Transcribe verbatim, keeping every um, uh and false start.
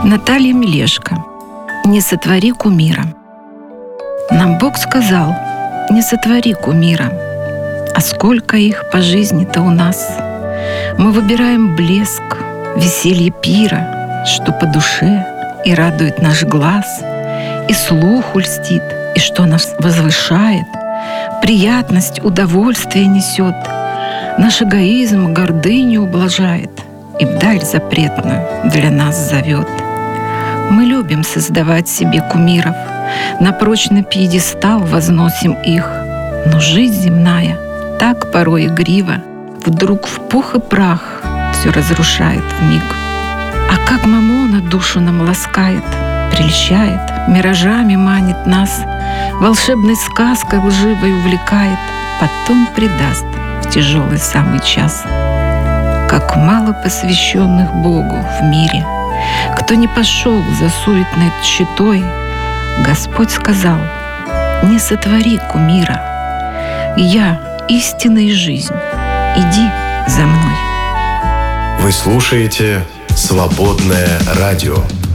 Наталья Мелешко. «Не сотвори кумира». Нам Бог сказал: не сотвори кумира. А сколько их по жизни-то у нас. Мы выбираем блеск, веселье пира, что по душе и радует наш глаз, и слуху льстит, и что нас возвышает, приятность, удовольствие несет, наш эгоизм гордыню ублажает и вдаль запретную для нас зовет. Мы любим создавать себе кумиров, на прочный пьедестал возносим их, но жизнь земная так порой игриво вдруг в пух и прах все разрушает вмиг. А как мамона душу нам ласкает, прельщает, миражами манит нас, волшебной сказкой лживой увлекает, потом предаст в тяжелый самый час. Как мало посвященных Богу в мире, кто не пошел за суетной тщетой, Господь сказал: не сотвори кумира. Я истина и жизнь, иди за мной. Вы слушаете «Свободное радио».